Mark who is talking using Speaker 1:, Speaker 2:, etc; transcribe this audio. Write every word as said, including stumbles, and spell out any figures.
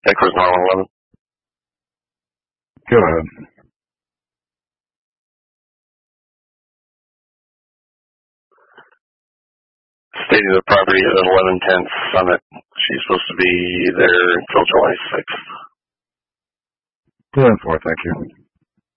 Speaker 1: Echoes nine one one.
Speaker 2: Go ahead.
Speaker 1: Stating the property at eleven ten Summit. She's supposed to be there until July sixth.
Speaker 2: ten four, thank you.